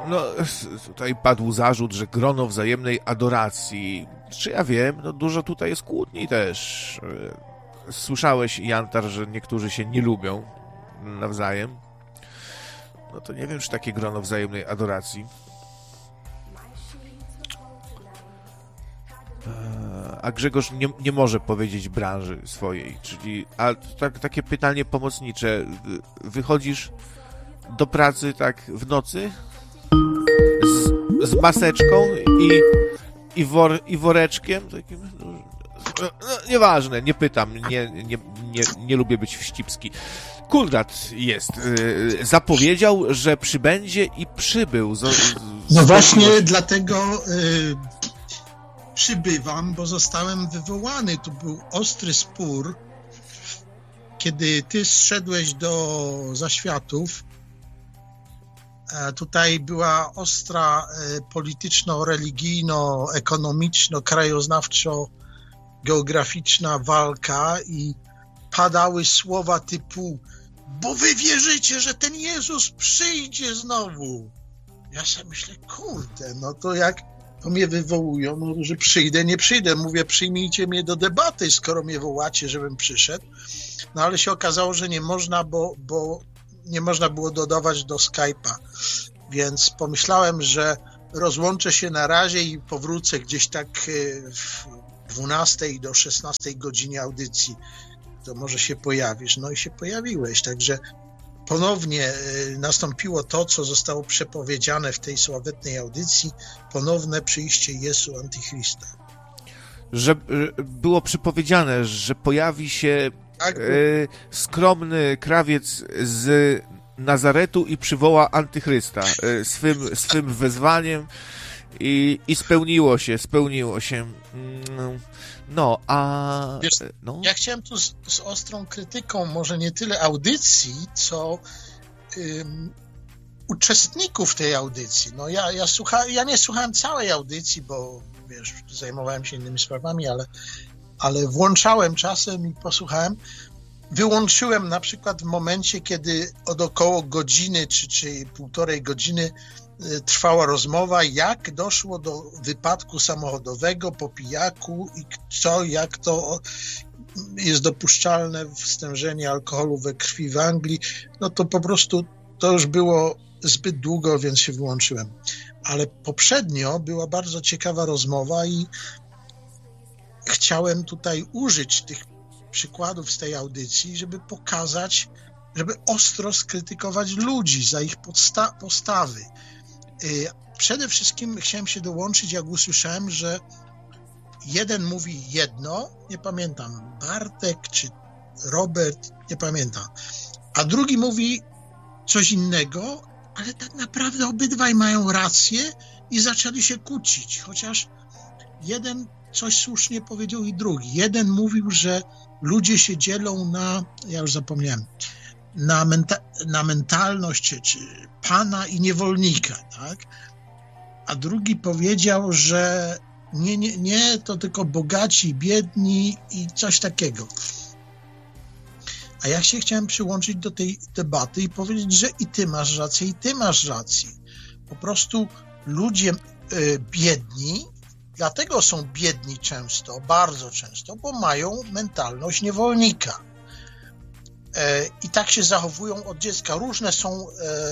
No, tutaj padł zarzut, że grono wzajemnej adoracji. Czy ja wiem, no dużo tutaj jest kłótni też. Słyszałeś, Jantar, że niektórzy się nie lubią nawzajem. No to nie wiem, czy takie grono wzajemnej adoracji. A Grzegorz nie może powiedzieć branży swojej, czyli takie pytanie pomocnicze. Wychodzisz do pracy tak w nocy z maseczką i woreczkiem takim, no, nieważne, nie pytam, nie lubię być wścibski. Kunrad jest. Zapowiedział, że przybędzie i przybył. No właśnie dlatego przybywam, bo zostałem wywołany. Tu był ostry spór, kiedy ty zszedłeś do zaświatów. Tutaj była ostra polityczno-religijno-ekonomiczno-krajoznawczo-geograficzna walka i padały słowa typu: bo wy wierzycie, że ten Jezus przyjdzie znowu. Ja sobie myślę, kurde, no to jak to mnie wywołują, no, że przyjdę, nie przyjdę. Mówię, przyjmijcie mnie do debaty, skoro mnie wołacie, żebym przyszedł. No ale się okazało, że nie można, bo nie można było dodawać do Skype'a. Więc pomyślałem, że rozłączę się na razie i powrócę gdzieś tak w 12 do 16 godzinie audycji. To może się pojawisz. No i się pojawiłeś. Także ponownie nastąpiło to, co zostało przepowiedziane w tej sławetnej audycji, ponowne przyjście Jezu Antychrysta. Że było przepowiedziane, że pojawi się skromny krawiec z Nazaretu i przywoła Antychrysta swym wezwaniem i spełniło się. No, a... Wiesz, no. Ja chciałem tu z ostrą krytyką może nie tyle audycji, co uczestników tej audycji. No ja nie słuchałem całej audycji, bo wiesz, zajmowałem się innymi sprawami, ale włączałem czasem i posłuchałem. Wyłączyłem na przykład w momencie, kiedy od około godziny czy półtorej godziny trwała rozmowa, jak doszło do wypadku samochodowego po pijaku i jak to jest dopuszczalne stężenie alkoholu we krwi w Anglii. No to po prostu to już było zbyt długo, więc się wyłączyłem. Ale poprzednio była bardzo ciekawa rozmowa i chciałem tutaj użyć tych przykładów z tej audycji, żeby pokazać, żeby ostro skrytykować ludzi za ich postawy. Przede wszystkim chciałem się dołączyć, jak usłyszałem, że jeden mówi jedno, nie pamiętam, Bartek czy Robert, nie pamiętam, a drugi mówi coś innego, ale tak naprawdę obydwaj mają rację i zaczęli się kłócić, chociaż jeden coś słusznie powiedział i drugi. Jeden mówił, że ludzie się dzielą na, ja już zapomniałem, na mentalność czy pana i niewolnika, tak? A drugi powiedział, że nie, to tylko bogaci, biedni i coś takiego. A ja się chciałem przyłączyć do tej debaty i powiedzieć, że i ty masz rację, i ty masz rację. Po prostu ludzie biedni, dlatego są biedni często, bardzo często, bo mają mentalność niewolnika. I tak się zachowują od dziecka. Różne są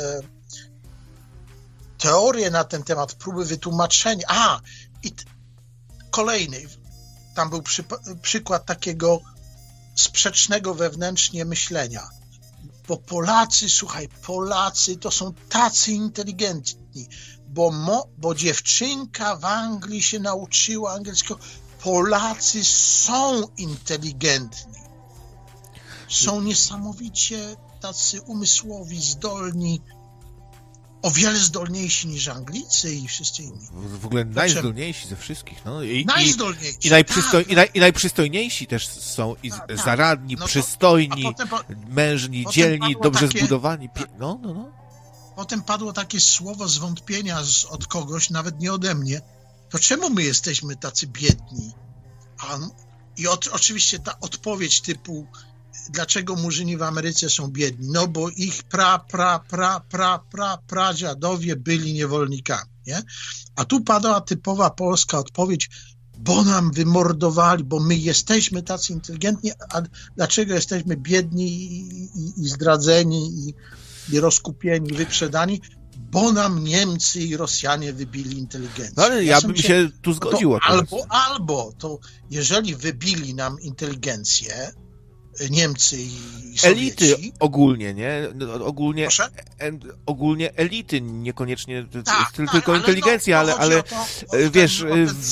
teorie na ten temat, próby wytłumaczenia. Kolejny, tam był przykład takiego sprzecznego wewnętrznie myślenia. Bo Polacy to są tacy inteligentni, bo dziewczynka w Anglii się nauczyła angielskiego. Polacy są inteligentni. Są niesamowicie tacy umysłowi, zdolni, o wiele zdolniejsi niż Anglicy i wszyscy inni. W ogóle najzdolniejsi ze wszystkich. No. Najzdolniejsi. I najprzystojniejsi też są. I zaradni, no przystojni, mężni, dzielni, dobrze zbudowani. No. Potem padło takie słowo zwątpienia od kogoś, nawet nie ode mnie. To czemu my jesteśmy tacy biedni? I oczywiście ta odpowiedź typu dlaczego Murzyni w Ameryce są biedni? No bo ich pradziadowie byli niewolnikami, nie? A tu padała typowa polska odpowiedź, bo nam wymordowali, bo my jesteśmy tacy inteligentni, a dlaczego jesteśmy biedni i zdradzeni i rozkupieni, wyprzedani? Bo nam Niemcy i Rosjanie wybili inteligencję. No ale ja bym się tu zgodził. Albo to, jeżeli wybili nam inteligencję, Niemcy i Sowieci... Elity ogólnie, nie? Ogólnie elity, niekoniecznie tylko inteligencja, ale wiesz,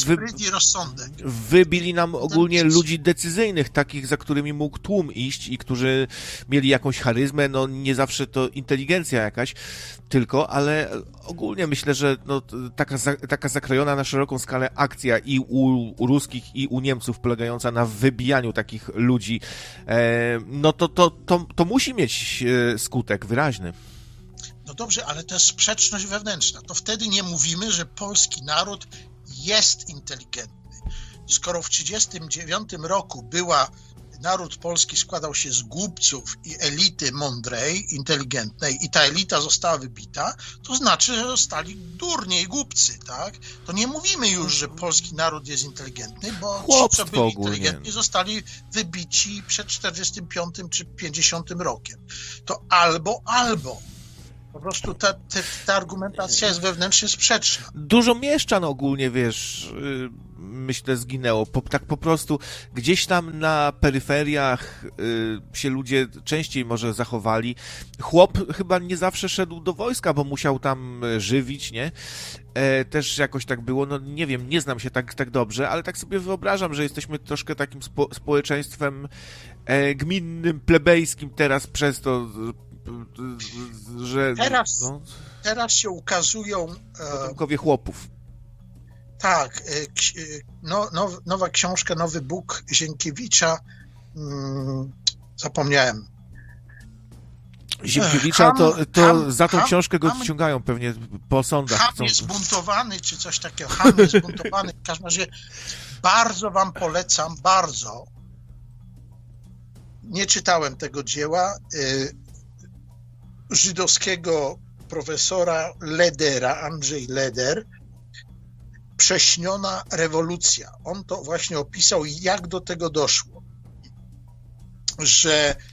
wybili nam ogólnie ludzi decyzyjnych, takich, za którymi mógł tłum iść i którzy mieli jakąś charyzmę, no nie zawsze to inteligencja jakaś tylko, ale ogólnie myślę, że no, taka zakrojona na szeroką skalę akcja i u ruskich, i u Niemców, polegająca na wybijaniu takich ludzi, no to musi mieć skutek wyraźny. No dobrze, ale to jest sprzeczność wewnętrzna. To wtedy nie mówimy, że polski naród jest inteligentny. Skoro w 1939 roku naród polski składał się z głupców i elity mądrej, inteligentnej i ta elita została wybita, to znaczy, że zostali durnie i głupcy, tak? To nie mówimy już, że polski naród jest inteligentny, bo ci, co byli inteligentni, zostali wybici przed 45 czy 50 rokiem. To albo. Po prostu ta argumentacja jest wewnętrznie sprzeczna. Dużo mieszczan ogólnie, wiesz, myślę, zginęło. Tak po prostu gdzieś tam na peryferiach się ludzie częściej może zachowali. Chłop chyba nie zawsze szedł do wojska, bo musiał tam żywić, nie? Też jakoś tak było, no nie wiem, nie znam się tak dobrze, ale tak sobie wyobrażam, że jesteśmy troszkę takim społeczeństwem gminnym, plebejskim teraz przez to, że... Teraz się ukazują... potomkowie chłopów. Tak, nowa książka, nowy book Zienkiewicza, zapomniałem. Zienkiewicza, to za tą książkę go ściągają pewnie po sądach. Ham jest zbuntowany, czy coś takiego. Ham jest zbuntowany. W każdym razie bardzo wam polecam, bardzo. Nie czytałem tego dzieła. Żydowskiego profesora Ledera, Andrzej Leder, Prześniona rewolucja. On to właśnie opisał, jak do tego doszło, że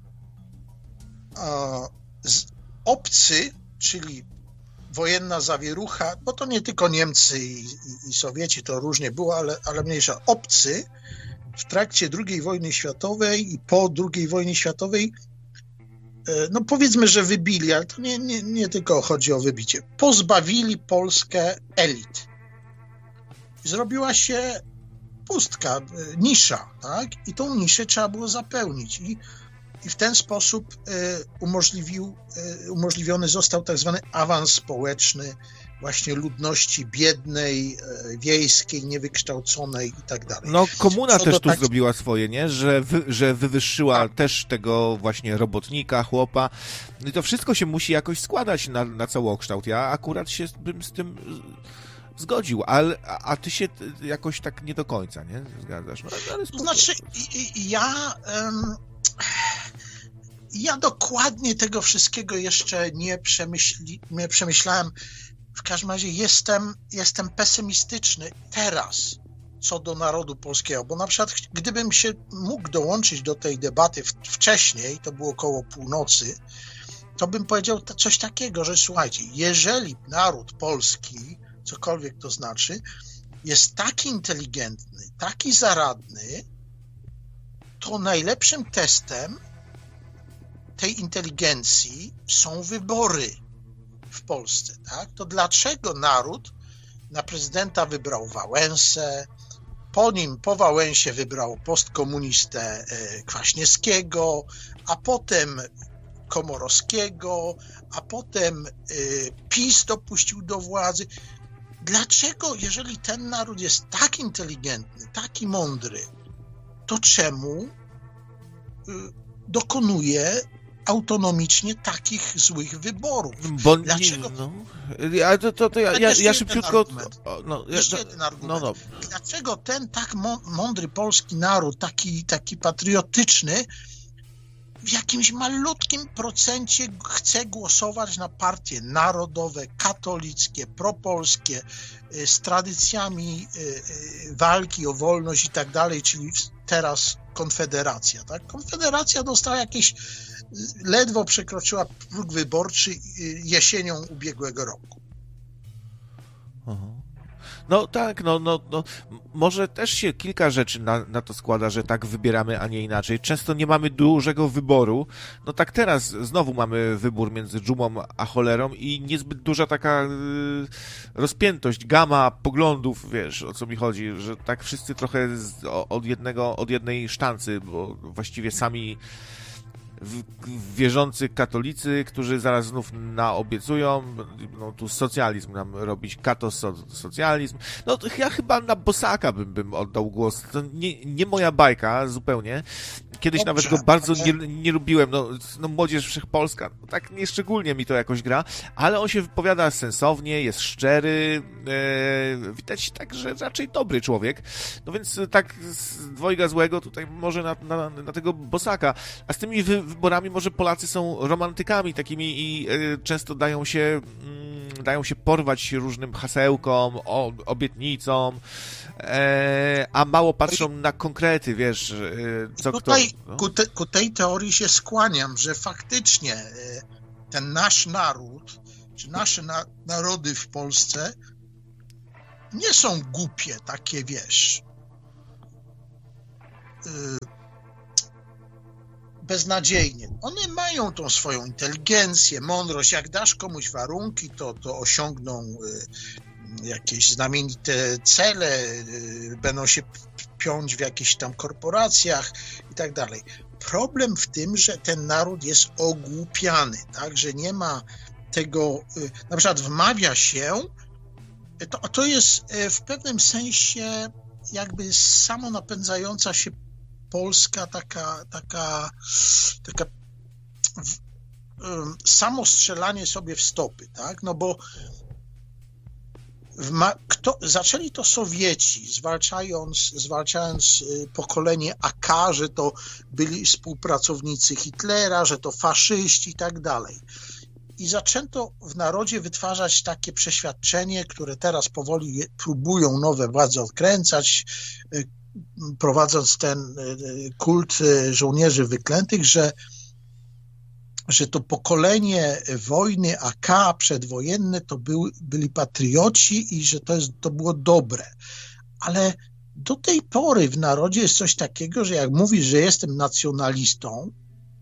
obcy, czyli wojenna zawierucha, bo to nie tylko Niemcy i Sowieci, to różnie było, ale mniejsza, obcy w trakcie II wojny światowej i po II wojnie światowej, no powiedzmy, że wybili, ale to nie tylko chodzi o wybicie, pozbawili Polskę elit. Zrobiła się pustka, nisza, tak? I tą niszę trzeba było zapełnić. I w ten sposób umożliwiony został tak zwany awans społeczny właśnie ludności biednej, wiejskiej, niewykształconej i tak dalej. No komuna też tu zrobiła swoje, nie? Że wywyższyła też tego właśnie robotnika, chłopa. I to wszystko się musi jakoś składać na całokształt. Ja akurat się bym z tym zgodził, a ty się jakoś tak nie do końca, nie? Zgadzasz? No, ale to znaczy, ja dokładnie tego wszystkiego jeszcze nie przemyślałem. W każdym razie jestem pesymistyczny teraz co do narodu polskiego, bo na przykład gdybym się mógł dołączyć do tej debaty wcześniej, to było koło północy, to bym powiedział coś takiego, że słuchajcie, jeżeli naród polski, cokolwiek to znaczy, jest taki inteligentny, taki zaradny, to najlepszym testem tej inteligencji są wybory w Polsce, tak? To dlaczego naród na prezydenta wybrał Wałęsę, po Wałęsie wybrał postkomunistę Kwaśniewskiego, a potem Komorowskiego, a potem PiS dopuścił do władzy. Dlaczego, jeżeli ten naród jest tak inteligentny, taki mądry, to czemu dokonuje autonomicznie takich złych wyborów? Dlaczego? Ja szybciutko... Jeszcze jeden argument. Dlaczego ten tak mądry polski naród, taki patriotyczny, w jakimś malutkim procencie chce głosować na partie narodowe, katolickie, propolskie, z tradycjami walki o wolność i tak dalej, czyli teraz Konfederacja. Tak? Konfederacja dostała jakieś, ledwo przekroczyła próg wyborczy jesienią ubiegłego roku. Aha. No tak, no, może też się kilka rzeczy na to składa, że tak wybieramy, a nie inaczej. Często nie mamy dużego wyboru. No tak teraz znowu mamy wybór między dżumą a cholerą i niezbyt duża taka rozpiętość, gama poglądów, wiesz, o co mi chodzi, że tak wszyscy trochę od jednej sztancy, bo właściwie sami wierzący katolicy, którzy zaraz znów naobiecują, no tu socjalizm nam robić, katosocjalizm. No to ja chyba na Bosaka bym oddał głos. To nie moja bajka zupełnie. Kiedyś nawet go bardzo nie lubiłem. No Młodzież Wszechpolska, no tak nieszczególnie mi to jakoś gra, ale on się wypowiada sensownie, jest szczery, widać tak, że raczej dobry człowiek. No więc tak z dwojga złego tutaj może na tego Bosaka. A z tymi wyborami może Polacy są romantykami takimi i często dają się porwać różnym hasełkom, obietnicom, a mało patrzą na konkrety, wiesz, co tutaj, kto... Ku tej teorii się skłaniam, że faktycznie ten nasz naród, czy nasze narody w Polsce nie są głupie, takie, wiesz, beznadziejnie. One mają tą swoją inteligencję, mądrość. Jak dasz komuś warunki, to osiągną jakieś znamienite cele, będą się piąć w jakichś tam korporacjach i tak dalej. Problem w tym, że ten naród jest ogłupiany, tak, że nie ma tego, na przykład wmawia się, to jest w pewnym sensie jakby samonapędzająca się Polska, taka samo strzelanie sobie w stopy, tak? No bo zaczęli to Sowieci, zwalczając pokolenie AK, że to byli współpracownicy Hitlera, że to faszyści i tak dalej. I zaczęto w narodzie wytwarzać takie przeświadczenie, które teraz powoli próbują nowe władze odkręcać, prowadząc ten kult żołnierzy wyklętych, że to pokolenie wojny AK przedwojenne to byli patrioci i że to było dobre. Ale do tej pory w narodzie jest coś takiego, że jak mówisz, że jestem nacjonalistą,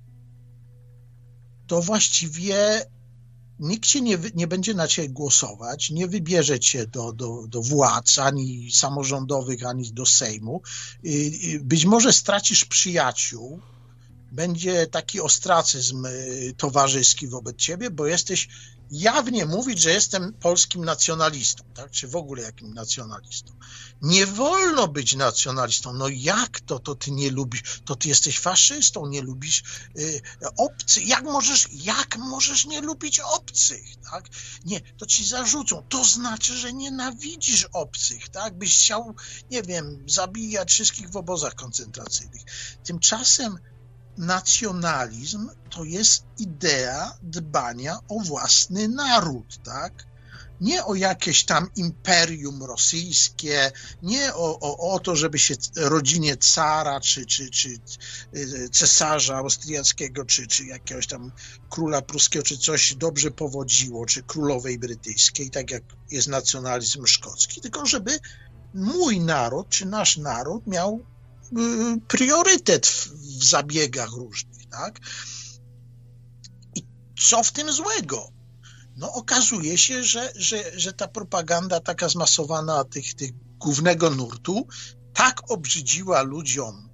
to właściwie nikt się nie będzie na ciebie głosować, nie wybierze cię do władz, ani samorządowych, ani do Sejmu. Być może stracisz przyjaciół, będzie taki ostracyzm towarzyski wobec ciebie, bo jesteś jawnie mówić, że jestem polskim nacjonalistą, tak? Czy w ogóle jakim nacjonalistą. Nie wolno być nacjonalistą. No jak to? To ty nie lubisz, to ty jesteś faszystą, nie lubisz obcych. Jak możesz nie lubić obcych, tak? Nie, to ci zarzucą. To znaczy, że nienawidzisz obcych, tak? Byś chciał, nie wiem, zabijać wszystkich w obozach koncentracyjnych. Tymczasem nacjonalizm to jest idea dbania o własny naród, tak? Nie o jakieś tam imperium rosyjskie, nie o to, żeby się rodzinie cara, czy cesarza austriackiego, czy jakiegoś tam króla pruskiego, czy coś dobrze powodziło, czy królowej brytyjskiej, tak jak jest nacjonalizm szkocki, tylko żeby mój naród, czy nasz naród miał priorytet w zabiegach różnych, tak? I co w tym złego? No okazuje się, że ta propaganda taka zmasowana tych głównego nurtu tak obrzydziła ludziom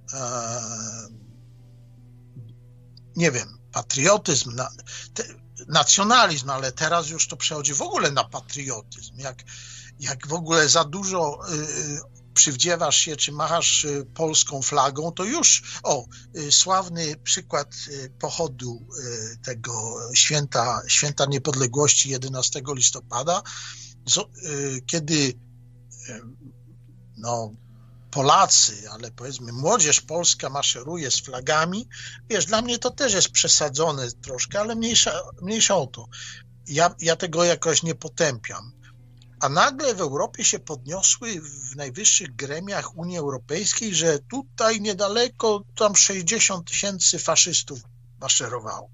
nie wiem, patriotyzm, nacjonalizm, ale teraz już to przechodzi w ogóle na patriotyzm. Jak w ogóle za dużo przywdziewasz się, czy machasz polską flagą, to już, sławny przykład pochodu tego święta niepodległości 11 listopada, kiedy Polacy, ale powiedzmy młodzież polska maszeruje z flagami, wiesz, dla mnie to też jest przesadzone troszkę, ale mniejsza o to. Ja tego jakoś nie potępiam. A nagle w Europie się podniosły w najwyższych gremiach Unii Europejskiej, że tutaj niedaleko tam 60 000 faszystów maszerowało.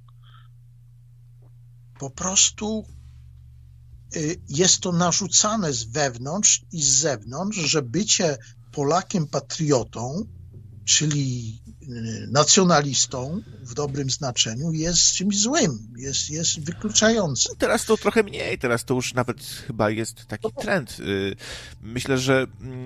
Po prostu jest to narzucane z wewnątrz i z zewnątrz, że bycie Polakiem patriotą, czyli nacjonalistą w dobrym znaczeniu, jest czymś złym, jest wykluczającym. Teraz to trochę mniej, teraz to już nawet chyba jest taki trend. Myślę, że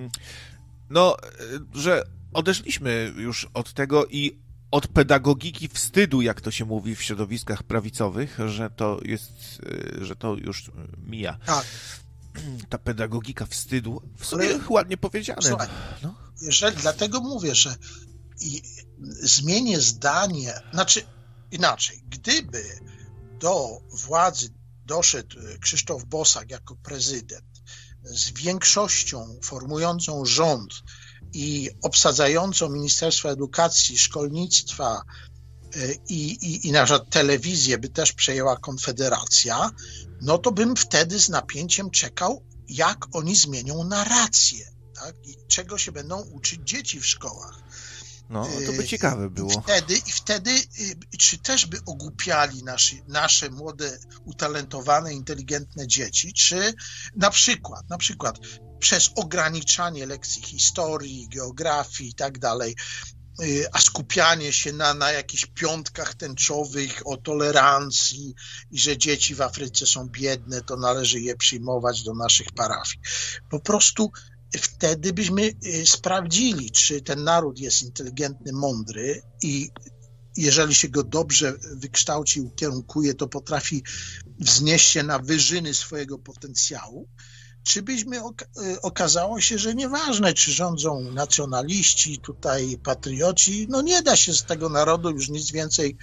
że odeszliśmy już od tego i od pedagogiki wstydu, jak to się mówi w środowiskach prawicowych, że to już mija. Tak. Ta pedagogika wstydu, w sumie ładnie powiedziane. Słuchaj, dlatego mówię, że zmienię zdanie, znaczy inaczej, gdyby do władzy doszedł Krzysztof Bosak jako prezydent z większością formującą rząd i obsadzającą Ministerstwo Edukacji, Szkolnictwa i na przykład telewizję by też przejęła Konfederacja, no to bym wtedy z napięciem czekał, jak oni zmienią narrację, tak? I czego się będą uczyć dzieci w szkołach. No, to by ciekawe było. I wtedy czy też by ogłupiali nasze młode, utalentowane, inteligentne dzieci, czy na przykład przez ograniczanie lekcji historii, geografii i tak dalej, a skupianie się na jakichś piątkach tęczowych o tolerancji i że dzieci w Afryce są biedne, to należy je przyjmować do naszych parafii. Po prostu wtedy byśmy sprawdzili, czy ten naród jest inteligentny, mądry i jeżeli się go dobrze wykształci, ukierunkuje, to potrafi wznieść się na wyżyny swojego potencjału, czy byśmy okazało się, że nieważne, czy rządzą nacjonaliści, tutaj patrioci, no nie da się z tego narodu już nic więcej,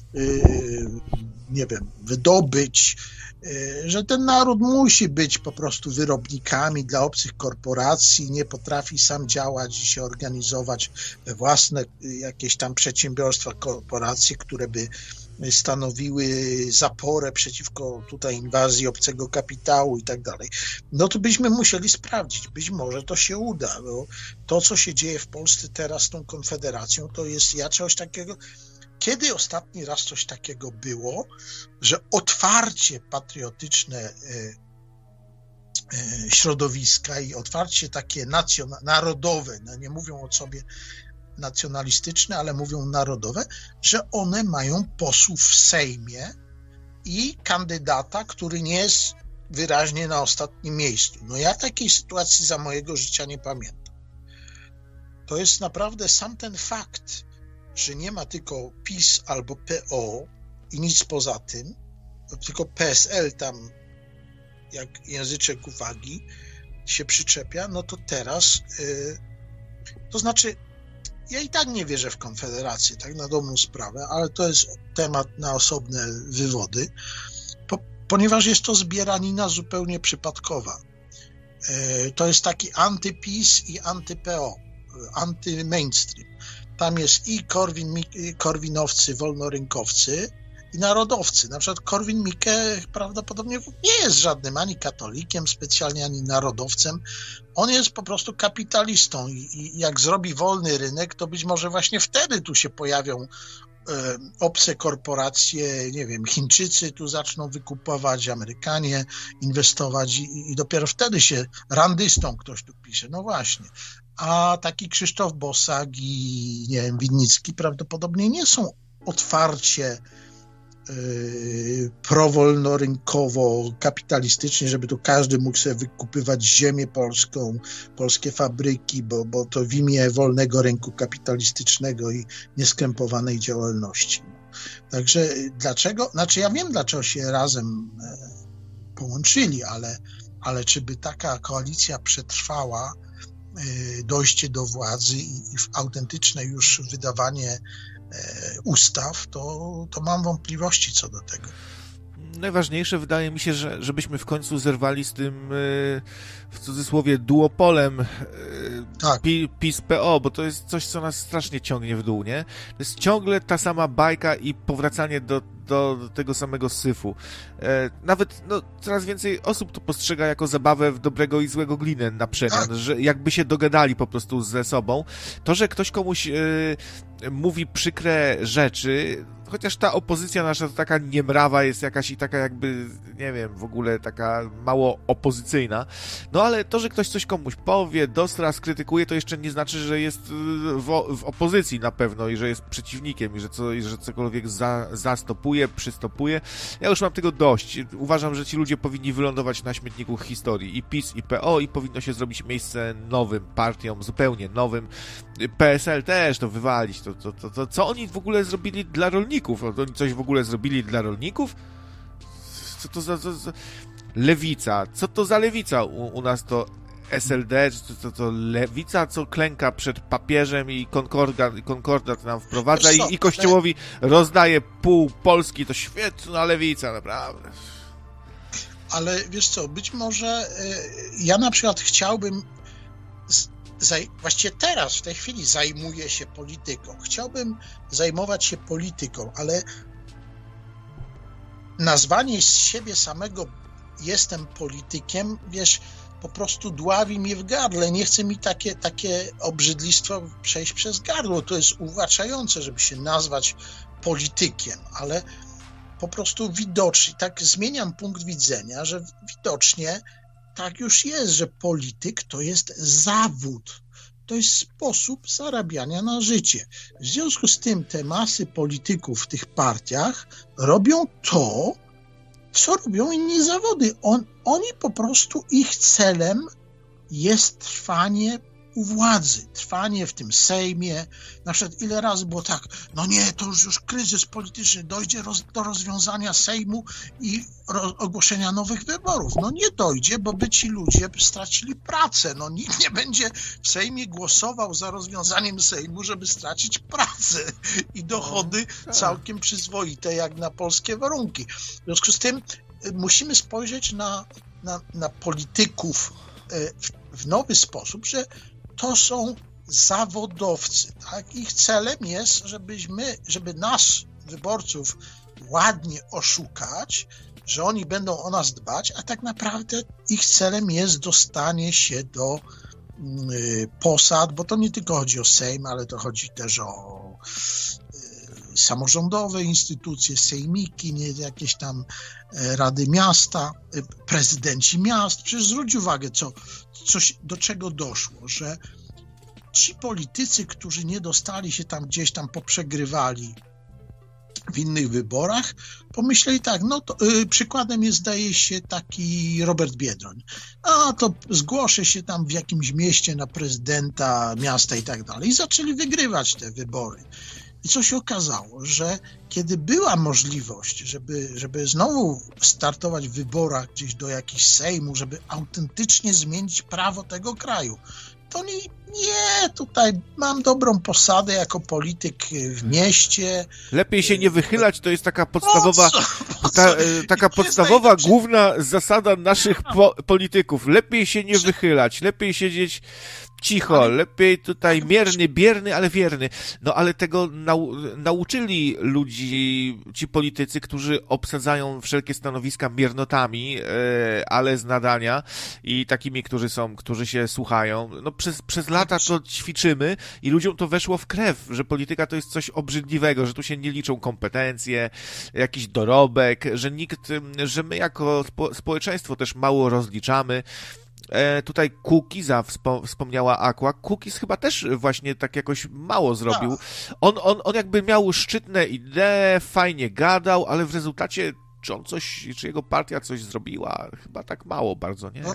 nie wiem, wydobyć, że ten naród musi być po prostu wyrobnikami dla obcych korporacji, nie potrafi sam działać i się organizować we własne jakieś tam przedsiębiorstwa, korporacje, które by stanowiły zaporę przeciwko tutaj inwazji obcego kapitału i tak dalej, no to byśmy musieli sprawdzić. Być może to się uda, bo to, co się dzieje w Polsce teraz z tą Konfederacją, to jest czegoś takiego. Kiedy ostatni raz coś takiego było, że otwarcie patriotyczne środowiska i otwarcie takie narodowe, no nie mówią o sobie nacjonalistyczne, ale mówią narodowe, że one mają posłów w Sejmie i kandydata, który nie jest wyraźnie na ostatnim miejscu. No ja takiej sytuacji za mojego życia nie pamiętam. To jest naprawdę sam ten fakt, że nie ma tylko PiS albo PO i nic poza tym, tylko PSL tam jak języczek uwagi się przyczepia, no to teraz to znaczy ja i tak nie wierzę w Konfederację, tak na dobrą sprawę, ale to jest temat na osobne wywody, ponieważ jest to zbieranina zupełnie przypadkowa. To jest taki anty-PiS i anty-PO, anty-mainstream. Tam jest i korwinowcy, wolnorynkowcy i narodowcy. Na przykład Korwin-Mikke prawdopodobnie nie jest żadnym ani katolikiem specjalnie, ani narodowcem. On jest po prostu kapitalistą i jak zrobi wolny rynek, to być może właśnie wtedy tu się pojawią obce korporacje, nie wiem, Chińczycy tu zaczną wykupować, Amerykanie inwestować i dopiero wtedy się randystą ktoś tu pisze. No właśnie. A taki Krzysztof Bosak i, nie wiem, Winnicki prawdopodobnie nie są otwarcie prowolnorynkowo, kapitalistycznie, żeby tu każdy mógł sobie wykupywać ziemię polską, polskie fabryki, bo to w imię wolnego rynku kapitalistycznego i nieskrępowanej działalności. Także dlaczego, znaczy ja wiem, dlaczego się razem połączyli, ale czy by taka koalicja przetrwała dojście do władzy i w autentyczne już wydawanie ustaw, to mam wątpliwości co do tego. Najważniejsze wydaje mi się, żebyśmy w końcu zerwali z tym, w cudzysłowie, duopolem Tak. PiS-PO, bo to jest coś, co nas strasznie ciągnie w dół, nie? To jest ciągle ta sama bajka i powracanie do tego samego syfu. Nawet coraz więcej osób to postrzega jako zabawę w dobrego i złego glinę na przemian, że jakby się dogadali po prostu ze sobą. To, że ktoś komuś mówi przykre rzeczy, chociaż ta opozycja nasza to taka niemrawa jest jakaś i taka jakby, nie wiem, w ogóle taka mało opozycyjna, no ale to, że ktoś coś komuś powie, dostra, skrytykuje, to jeszcze nie znaczy, że jest w opozycji na pewno i że jest przeciwnikiem i że cokolwiek zastopuje, przystopuje. Ja już mam tego dość. Uważam, że ci ludzie powinni wylądować na śmietniku historii. I PiS, i PO, i powinno się zrobić miejsce nowym partiom, zupełnie nowym. PSL też to wywalić. To co oni w ogóle zrobili dla rolników? Oni coś w ogóle zrobili dla rolników? Co to za lewica? Co to za lewica? U nas to SLD, to lewica, co klęka przed papieżem i konkordat nam wprowadza i Kościołowi rozdaje pół Polski. To świetna lewica, naprawdę. Ale wiesz co, być może ja na przykład chciałbym właściwie teraz, w tej chwili zajmuję się polityką. Chciałbym zajmować się polityką, ale nazwanie z siebie samego jestem politykiem, wiesz, po prostu dławi mnie w gardle. Nie chce mi takie obrzydlistwo przejść przez gardło. To jest uwłaczające, żeby się nazwać politykiem, ale po prostu widocznie, tak zmieniam punkt widzenia, że widocznie tak już jest, że polityk to jest zawód, to jest sposób zarabiania na życie. W związku z tym te masy polityków w tych partiach robią to, co robią inni zawody. Oni po prostu, ich celem jest trwanie u władzy, trwanie w tym Sejmie. Na przykład ile razy było tak, no nie, to już kryzys polityczny, dojdzie do rozwiązania Sejmu i ogłoszenia nowych wyborów. No nie dojdzie, bo by ci ludzie stracili pracę. No nikt nie będzie w Sejmie głosował za rozwiązaniem Sejmu, żeby stracić pracę i dochody całkiem przyzwoite, jak na polskie warunki. W związku z tym musimy spojrzeć na polityków w nowy sposób, że to są zawodowcy, tak? Ich celem jest, żeby nas, wyborców, ładnie oszukać, że oni będą o nas dbać, a tak naprawdę ich celem jest dostanie się do posad, bo to nie tylko chodzi o Sejm, ale to chodzi też o samorządowe instytucje, sejmiki, nie jakieś tam rady miasta, prezydenci miast. Przecież zwróć uwagę, do czego doszło, że ci politycy, którzy nie dostali się tam gdzieś tam poprzegrywali w innych wyborach, pomyśleli tak, no to przykładem jest, zdaje się, taki Robert Biedroń. A to zgłoszę się tam w jakimś mieście na prezydenta miasta i tak dalej. I zaczęli wygrywać te wybory. I co się okazało, że kiedy była możliwość, żeby znowu startować w wyborach gdzieś do jakichś Sejmu, żeby autentycznie zmienić prawo tego kraju, to nie, tutaj mam dobrą posadę jako polityk w mieście. Lepiej się nie wychylać, to jest taka podstawowa, taka podstawowa, główna zasada naszych polityków. Lepiej się nie wychylać, lepiej siedzieć cicho, lepiej tutaj mierny, bierny, ale wierny. No ale tego nauczyli ludzi, ci politycy, którzy obsadzają wszelkie stanowiska miernotami, ale z nadania i takimi, którzy się słuchają. No przez lata to ćwiczymy i ludziom to weszło w krew, że polityka to jest coś obrzydliwego, że tu się nie liczą kompetencje, jakiś dorobek, że my jako społeczeństwo też mało rozliczamy. Tutaj Kukiza wspomniała Aqua. Kukiz chyba też właśnie tak jakoś mało zrobił. On jakby miał szczytne idee, fajnie gadał, ale w rezultacie czy jego partia coś zrobiła? Chyba tak mało bardzo, nie?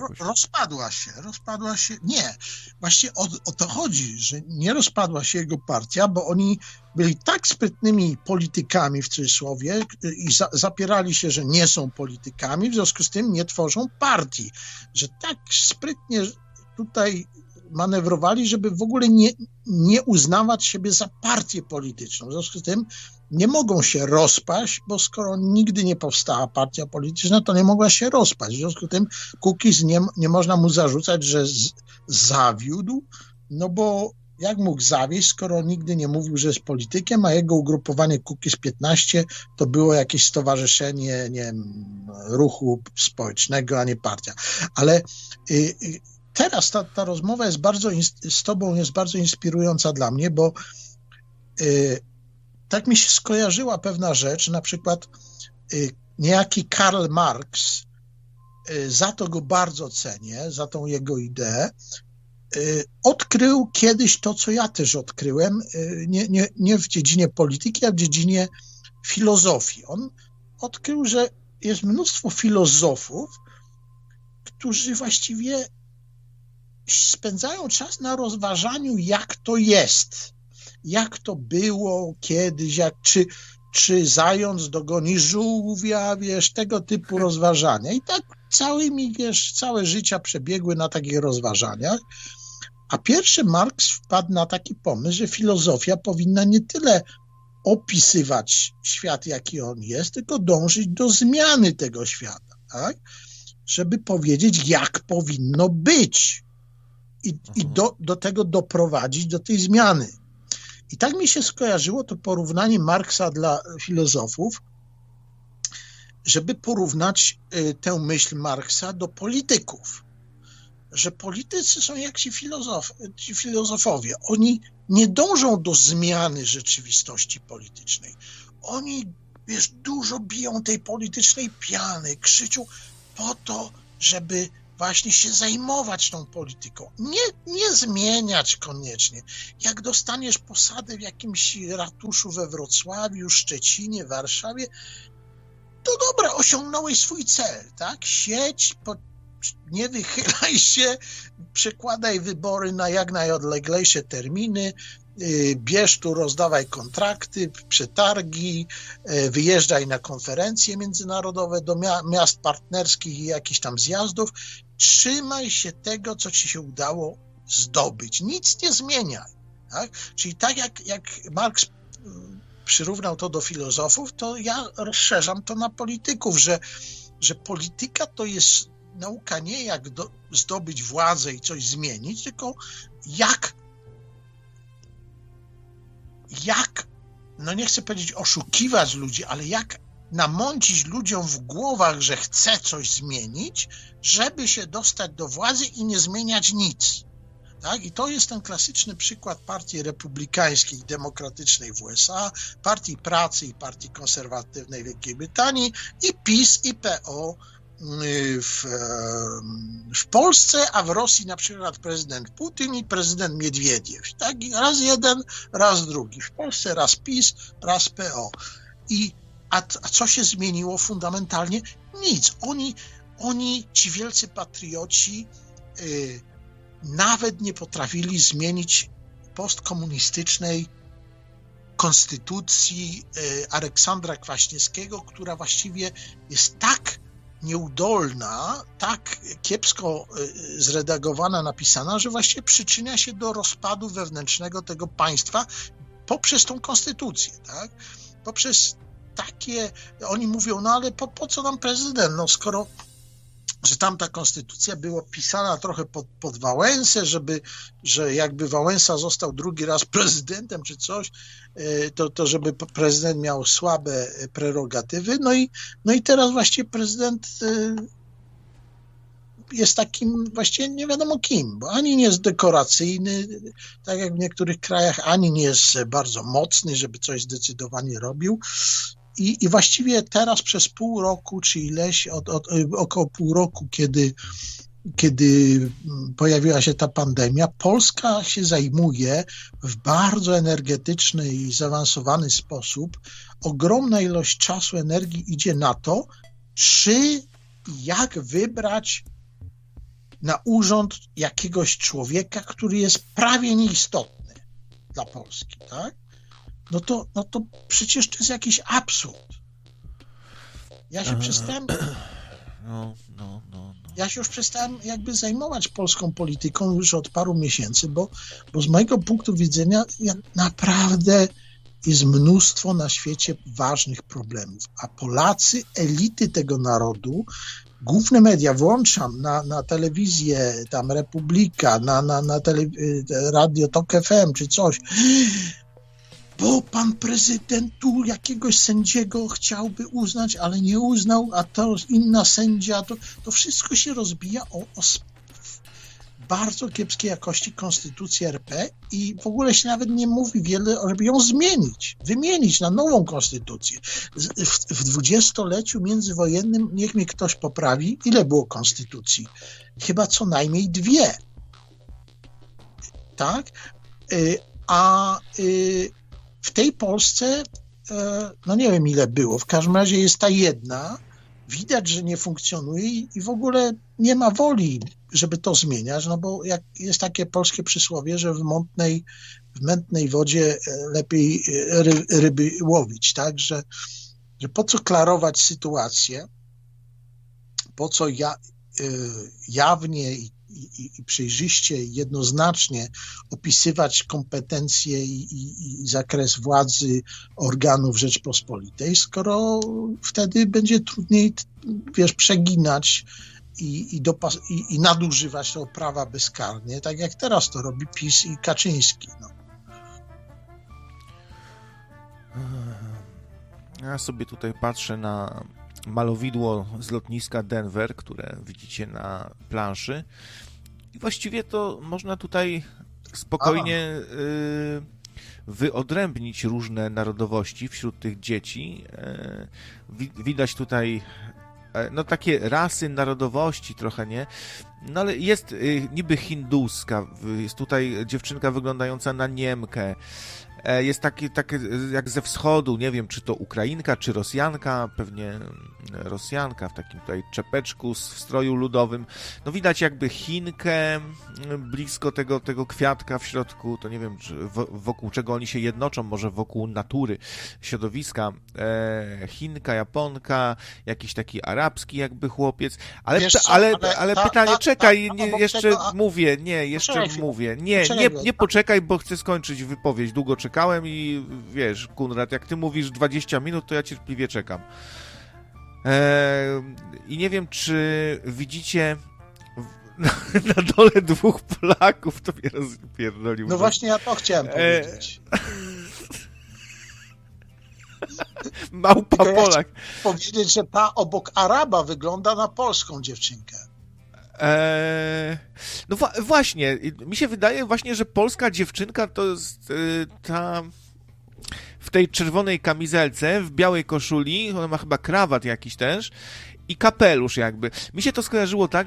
Rozpadła się. Nie, właśnie o to chodzi, że nie rozpadła się jego partia, bo oni byli tak sprytnymi politykami, w cudzysłowie, i zapierali się, że nie są politykami, w związku z tym nie tworzą partii, że tak sprytnie tutaj manewrowali, żeby w ogóle nie uznawać siebie za partię polityczną. W związku z tym nie mogą się rozpaść, bo skoro nigdy nie powstała partia polityczna, to nie mogła się rozpaść. W związku z tym Kukiz nie można mu zarzucać, że zawiódł, no bo jak mógł zawieść, skoro nigdy nie mówił, że jest politykiem, a jego ugrupowanie Kukiz 15 to było jakieś stowarzyszenie, nie wiem, ruchu społecznego, a nie partia. Ale teraz ta rozmowa jest z tobą jest bardzo inspirująca dla mnie, bo tak mi się skojarzyła pewna rzecz, na przykład niejaki Karl Marx, za to go bardzo cenię, za tą jego ideę, odkrył kiedyś to, co ja też odkryłem, nie w dziedzinie polityki, a w dziedzinie filozofii. On odkrył, że jest mnóstwo filozofów, którzy właściwie spędzają czas na rozważaniu, jak to jest, jak to było kiedyś, czy zając dogoni żółwia, tego typu rozważania. I tak całe życia przebiegły na takich rozważaniach. A pierwszy Marx wpadł na taki pomysł, że filozofia powinna nie tyle opisywać świat, jaki on jest, tylko dążyć do zmiany tego świata, tak? Żeby powiedzieć, jak powinno być i do tego doprowadzić, do tej zmiany. I tak mi się skojarzyło to porównanie Marksa dla filozofów, żeby porównać tę myśl Marksa do polityków. Że politycy są jak ci filozofowie. Oni nie dążą do zmiany rzeczywistości politycznej. Oni, dużo biją tej politycznej piany, krzyczą po to, żeby właśnie się zajmować tą polityką. Nie zmieniać koniecznie. Jak dostaniesz posadę w jakimś ratuszu we Wrocławiu, Szczecinie, Warszawie, to dobra, osiągnąłeś swój cel, tak? Siedź, nie wychylaj się, przekładaj wybory na jak najodleglejsze terminy, bierz tu, rozdawaj kontrakty, przetargi, wyjeżdżaj na konferencje międzynarodowe do miast partnerskich i jakichś tam zjazdów. Trzymaj się tego, co ci się udało zdobyć. Nic nie zmieniaj. Tak? Czyli tak jak Marx przyrównał to do filozofów, to ja rozszerzam to na polityków, że polityka to jest nauka nie jak zdobyć władzę i coś zmienić, tylko jak, no nie chcę powiedzieć oszukiwać ludzi, ale jak namącić ludziom w głowach, że chce coś zmienić, żeby się dostać do władzy i nie zmieniać nic. Tak? I to jest ten klasyczny przykład partii republikańskiej, demokratycznej w USA, partii pracy i partii konserwatywnej w Wielkiej Brytanii i PiS i PO w Polsce, a w Rosji na przykład prezydent Putin i prezydent Miedwiediew. Tak? I raz jeden, raz drugi. W Polsce raz PiS, raz PO. A co się zmieniło fundamentalnie? Nic. Oni ci wielcy patrioci, nawet nie potrafili zmienić postkomunistycznej konstytucji Aleksandra Kwaśniewskiego, która właściwie jest tak nieudolna, tak kiepsko zredagowana, napisana, że właściwie przyczynia się do rozpadu wewnętrznego tego państwa poprzez tą konstytucję, tak? Poprzez takie, oni mówią, no ale po co nam prezydent, no skoro że tamta konstytucja była pisana trochę pod Wałęsę, że jakby Wałęsa został drugi raz prezydentem czy coś, to żeby prezydent miał słabe prerogatywy. No i teraz właściwie prezydent jest takim właściwie nie wiadomo kim, bo ani nie jest dekoracyjny, tak jak w niektórych krajach, ani nie jest bardzo mocny, żeby coś zdecydowanie robił. I właściwie teraz przez pół roku, czy ileś, około pół roku, kiedy pojawiła się ta pandemia, Polska się zajmuje w bardzo energetyczny i zaawansowany sposób. Ogromna ilość czasu, energii idzie na to, jak wybrać na urząd jakiegoś człowieka, który jest prawie nieistotny dla Polski, tak? No to przecież to jest jakiś absurd. Ja się przestałem... Ja się już przestałem jakby zajmować polską polityką już od paru miesięcy, bo z mojego punktu widzenia naprawdę jest mnóstwo na świecie ważnych problemów, a Polacy, elity tego narodu główne media, włączam na telewizję, tam Republika, na Radio Tok FM czy coś, bo pan prezydent tu jakiegoś sędziego chciałby uznać, ale nie uznał, a to inna sędzia, to wszystko się rozbija o bardzo kiepskiej jakości konstytucji RP i w ogóle się nawet nie mówi wiele, żeby ją wymienić na nową konstytucję. W dwudziestoleciu międzywojennym, niech mnie ktoś poprawi, ile było konstytucji? Chyba co najmniej 2. Tak? A w tej Polsce, no nie wiem ile było, w każdym razie jest ta jedna, widać, że nie funkcjonuje i w ogóle nie ma woli, żeby to zmieniać, no bo jak jest takie polskie przysłowie, że w mętnej wodzie lepiej ryby łowić, tak, że po co klarować sytuację, po co jawnie i przejrzyście, jednoznacznie opisywać kompetencje i zakres władzy organów Rzeczpospolitej, skoro wtedy będzie trudniej, przeginać i nadużywać tego prawa bezkarnie, tak jak teraz to robi PiS i Kaczyński. No. Ja sobie tutaj patrzę na malowidło z lotniska Denver, które widzicie na planszy i właściwie to można tutaj spokojnie wyodrębnić różne narodowości wśród tych dzieci. Widać tutaj no takie rasy, narodowości trochę, nie? No ale jest niby hinduska, jest tutaj dziewczynka wyglądająca na Niemkę, jest takie jak ze wschodu, nie wiem, czy to Ukrainka, czy Rosjanka, pewnie Rosjanka w takim tutaj czepeczku w stroju ludowym. No widać jakby Chinkę blisko tego kwiatka w środku, to nie wiem, czy wokół czego oni się jednoczą, może wokół natury, środowiska. Chinka, Japonka, jakiś taki arabski jakby chłopiec, ale pytanie, czekaj, nie poczekaj, bo chcę skończyć wypowiedź, długo czekałem i wiesz, Konrad, jak ty mówisz 20 minut, to ja cierpliwie czekam. I nie wiem, czy widzicie na dole 2 Polaków, to mnie rozpierdolił. No właśnie ja to chciałem powiedzieć. Małpa Polak. Ja powiedzieć, że ta obok Araba wygląda na polską dziewczynkę. No właśnie, mi się wydaje właśnie, że polska dziewczynka to jest ta w tej czerwonej kamizelce, w białej koszuli, ona ma chyba krawat jakiś też i kapelusz jakby. Mi się to skojarzyło tak,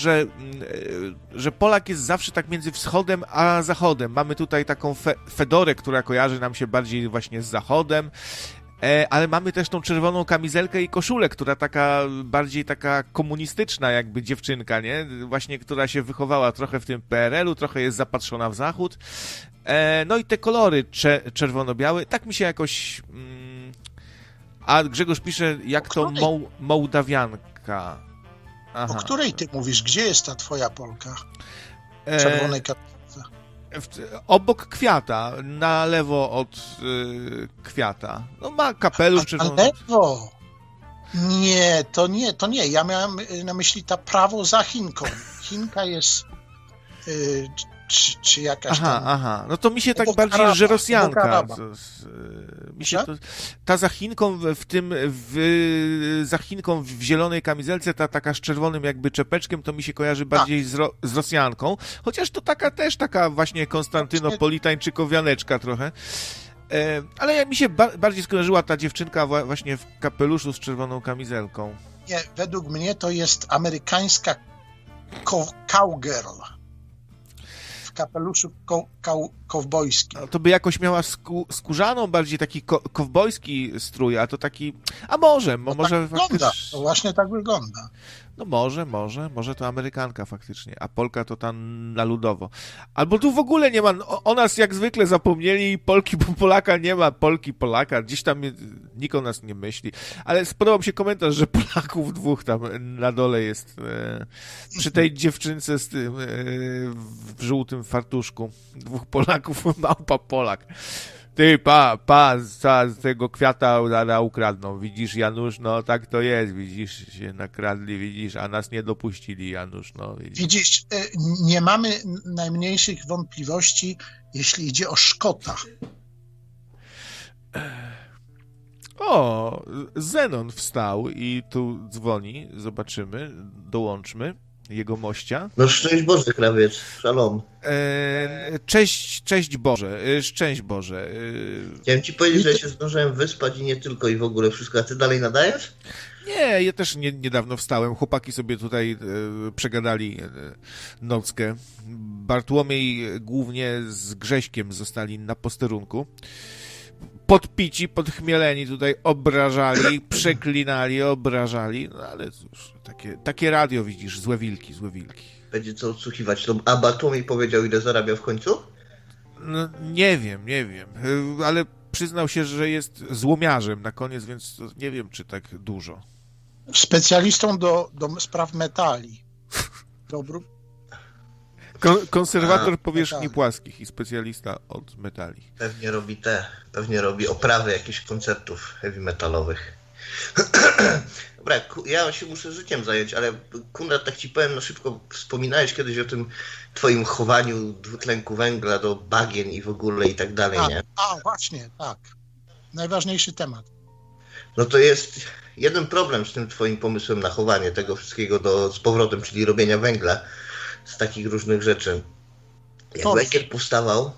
że Polak jest zawsze tak między wschodem a zachodem. Mamy tutaj taką fedorę, która kojarzy nam się bardziej właśnie z zachodem, ale mamy też tą czerwoną kamizelkę i koszulę, która bardziej taka komunistyczna jakby dziewczynka, nie? Właśnie, która się wychowała trochę w tym PRL-u, trochę jest zapatrzona w zachód. No i te kolory czerwono-białe, tak mi się jakoś... A Grzegorz pisze, jak to Mołdawianka. Aha. O której ty mówisz? Gdzie jest ta twoja Polka? Czerwonej kamizelce. Obok kwiata, na lewo od kwiata. No ma kapelusz czerwony. Na lewo? Nie, to nie. Ja miałem na myśli ta prawo za Chinką. Chinka jest czy jakaś tam... Aha. No to mi się tak bardziej, Araba, że Rosjanka. Mi się to, ta za Chinką za Chinką w zielonej kamizelce, ta taka z czerwonym jakby czepeczkiem, to mi się kojarzy bardziej z Rosjanką. Chociaż to taka właśnie Konstantynopolitańczykowianeczka trochę. Ale mi się bardziej skojarzyła ta dziewczynka właśnie w kapeluszu z czerwoną kamizelką. Nie, według mnie to jest amerykańska cowgirl. W kapeluszu kowbojskim. To by jakoś miała skórzaną, bardziej taki kowbojski strój, a to taki... A może tak faktycznie... To właśnie tak wygląda. No może to Amerykanka faktycznie, a Polka to ta na ludowo. Albo tu w ogóle nie ma, o nas jak zwykle zapomnieli, Polki, bo Polaka nie ma, Polki, Polaka, gdzieś tam nikt o nas nie myśli. Ale spodobał mi się komentarz, że Polaków 2 tam na dole jest przy tej dziewczynce z tym w żółtym fartuszku. 2 Polaków, małpa Polak. Ty, z tego kwiata ukradną. Widzisz, Janusz, no tak to jest. Widzisz, się nakradli, widzisz, a nas nie dopuścili, Janusz, no widzisz. Widzisz, nie mamy najmniejszych wątpliwości, jeśli idzie o Szkota. O, Zenon wstał i tu dzwoni, zobaczymy, dołączmy jego mościa. No szczęść Boże, krawiec, szalom. Cześć Boże, szczęść Boże. Chciałem ci powiedzieć, że się zdążyłem wyspać i nie tylko i w ogóle wszystko, a ty dalej nadajesz? Nie, ja też niedawno wstałem, chłopaki sobie tutaj przegadali nockę. Bartłomiej głównie z Grześkiem zostali na posterunku. Podpici, podchmieleni tutaj obrażali, przeklinali, obrażali, no ale cóż, takie radio widzisz, złe wilki. Będzie co odsłuchiwać. A Bartłomiej powiedział, ile zarabia w końcu? No, nie wiem, ale przyznał się, że jest złomiarzem na koniec, więc nie wiem, czy tak dużo. Specjalistą do spraw metali. Dobry. Konserwator powierzchni płaskich i specjalista od metali. Pewnie robi oprawy jakichś koncertów heavy metalowych. Dobra, ja się muszę życiem zająć, ale Konrad, tak ci powiem, no szybko wspominałeś kiedyś o tym twoim chowaniu dwutlenku węgla do bagien i w ogóle i tak dalej, nie? Właśnie, tak. Najważniejszy temat. No to jest jeden problem z tym twoim pomysłem na chowanie tego wszystkiego z powrotem, czyli robienia węgla z takich różnych rzeczy. Jak węgiel powstawał,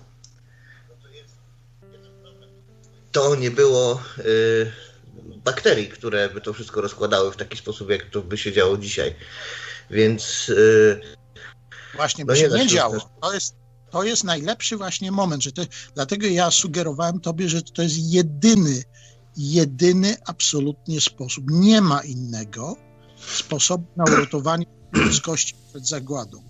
to nie było bakterii, które by to wszystko rozkładały w taki sposób, jak to by się działo dzisiaj. Więc właśnie by się nie działo. To jest najlepszy właśnie moment, dlatego ja sugerowałem tobie, że to jest jedyny absolutnie sposób. Nie ma innego sposobu na uratowanie ludzkości przed zagładą.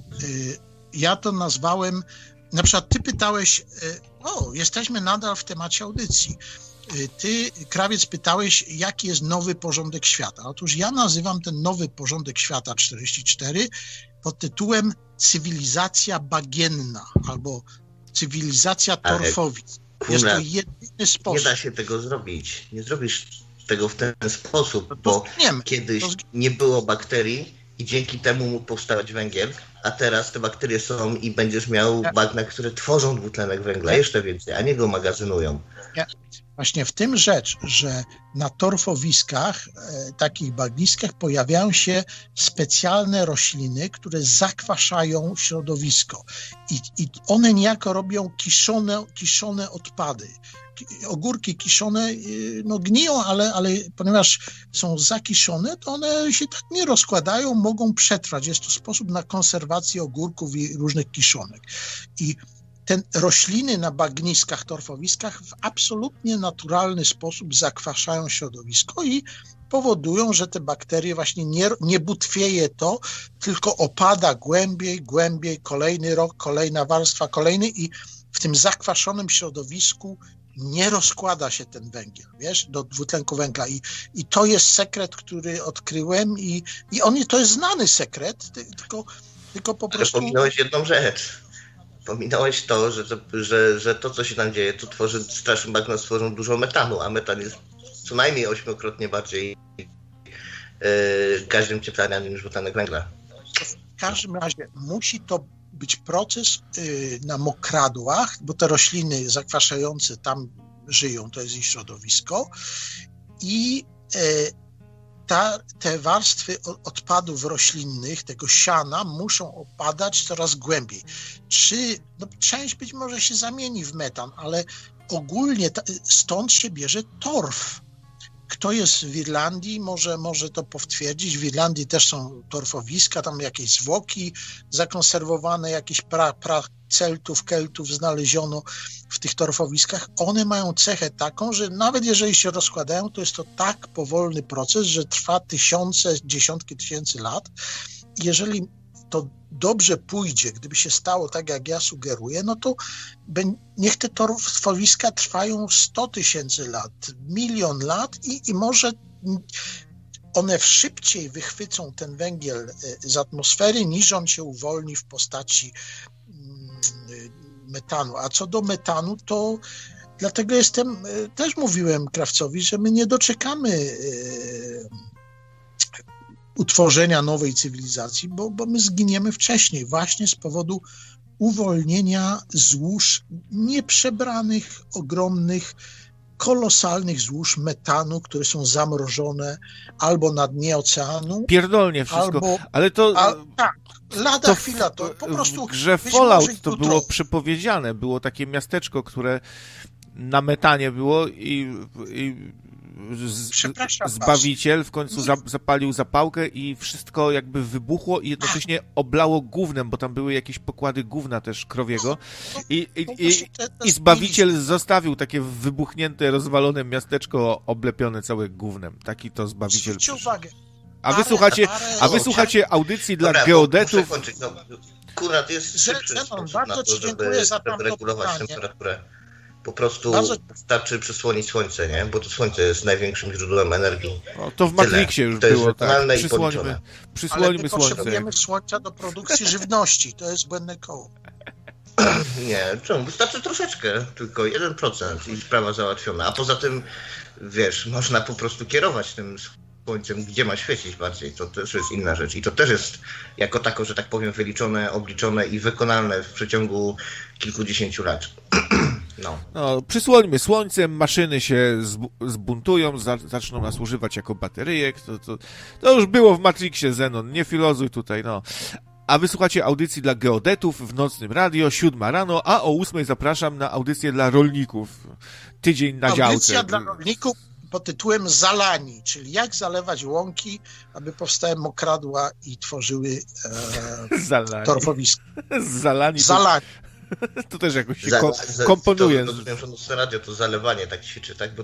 Ja to nazwałem, na przykład ty pytałeś, jesteśmy nadal w temacie audycji. Ty, krawiec, pytałeś, jaki jest nowy porządek świata. Otóż ja nazywam ten nowy porządek świata 44 pod tytułem cywilizacja bagienna albo cywilizacja torfowic. Jest to jedyny sposób. Nie da się tego zrobić. Nie zrobisz tego w ten sposób, bo kiedyś nie było bakterii i dzięki temu mógł powstawać węgiel, a teraz te bakterie są i będziesz miał bagna, które tworzą dwutlenek węgla jeszcze więcej, a nie go magazynują. Właśnie w tym rzecz, że na torfowiskach, takich bagniskach pojawiają się specjalne rośliny, które zakwaszają środowisko i one niejako robią kiszone odpady. Ogórki kiszone gniją, ale ponieważ są zakiszone, to one się tak nie rozkładają, mogą przetrwać. Jest to sposób na konserwację ogórków i różnych kiszonek. I te rośliny na bagniskach, torfowiskach w absolutnie naturalny sposób zakwaszają środowisko i powodują, że te bakterie właśnie nie butwieje to, tylko opada głębiej, kolejny rok, kolejna warstwa, kolejny i w tym zakwaszonym środowisku nie rozkłada się ten węgiel, wiesz, do dwutlenku węgla i to jest sekret, który odkryłem i to jest znany sekret, tylko po prostu... Ale pominąłeś jedną rzecz. Pominąłeś to, że to, co się tam dzieje, to straszne bagna stworzą dużo metanu, a metan jest co najmniej 8-krotnie bardziej gaźem cieplarnianym niż dwutlenek węgla. W każdym razie musi to być proces na mokradłach, bo te rośliny zakwaszające tam żyją, to jest ich środowisko i te warstwy odpadów roślinnych, tego siana, muszą opadać coraz głębiej. Część być może się zamieni w metan, ale ogólnie stąd się bierze torf. Kto jest w Irlandii, może to potwierdzić. W Irlandii też są torfowiska, tam jakieś zwłoki zakonserwowane, jakieś Celtów, Keltów znaleziono w tych torfowiskach. One mają cechę taką, że nawet jeżeli się rozkładają, to jest to tak powolny proces, że trwa dziesiątki tysięcy lat. Jeżeli to dobrze pójdzie, gdyby się stało tak, jak ja sugeruję, no to niech te torfowiska trwają 100 000 lat, 1 000 000 lat i może one szybciej wychwycą ten węgiel z atmosfery, niż on się uwolni w postaci metanu. A co do metanu, to Dlatego też mówiłem Krawcowi, że my nie doczekamy utworzenia nowej cywilizacji, bo my zginiemy wcześniej, właśnie z powodu uwolnienia złóż nieprzebranych, ogromnych, kolosalnych złóż metanu, które są zamrożone albo na dnie oceanu. Pierdolnie wszystko, ale to... Tak, lada chwila, to po prostu... W grze Fallout to było przepowiedziane, było takie miasteczko, które na metanie było i Zbawiciel w końcu zapalił zapałkę i wszystko jakby wybuchło i jednocześnie oblało gównem, bo tam były jakieś pokłady gówna też krowiego i Zbawiciel zostawił takie wybuchnięte, rozwalone miasteczko oblepione całe gównem. Taki to Zbawiciel. Zwróćcie uwagę. A wy słuchacie audycji dla geodetów. Konrad jest szybszy bardzo ci dziękuję za żeby regulować temperaturę. Po prostu wystarczy przysłonić słońce, nie? Bo to słońce jest największym źródłem energii. No, to w Matrixie już to było, jest tak. Przysłońmy słońce. Potrzebujemy słońca do produkcji żywności. To jest błędne koło. Nie, czemu? Wystarczy troszeczkę, tylko 1% i sprawa załatwiona. A poza tym, wiesz, można po prostu kierować tym słońcem, gdzie ma świecić bardziej. To też jest inna rzecz. I to też jest jako tako, że tak powiem, wyliczone, obliczone i wykonalne w przeciągu kilkudziesięciu lat. No, przysłońmy słońcem, maszyny się zbuntują, zaczną nas używać jako bateryjek. To już było w Matrixie, Zenon, nie filozuj tutaj, no. A wysłuchacie audycji dla geodetów w Nocnym Radio, 7 rano, a o 8 zapraszam na audycję dla rolników. Tydzień na działce. Audycja dla rolników pod tytułem Zalani, czyli jak zalewać łąki, aby powstały mokradła i tworzyły torfowiska. Zalani. To też jakoś się komponuje. Rozumiem, że Nocne Radio to zalewanie tak ćwiczy, tak? Bo